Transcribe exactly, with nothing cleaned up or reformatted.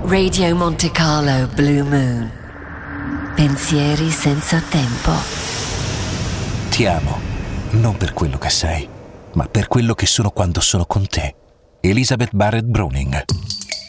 Radio Monte Carlo Blue Moon. Pensieri senza tempo. Ti amo, non per quello che sei, ma per quello che sono quando sono con te. Elizabeth Barrett Browning.